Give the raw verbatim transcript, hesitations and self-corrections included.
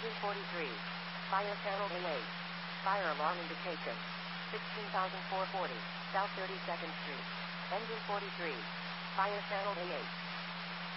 Engine forty-three. Fire channel A eight. Fire alarm indication. sixteen thousand four hundred forty, South thirty-second Street. Engine forty-three. Fire channel A eight.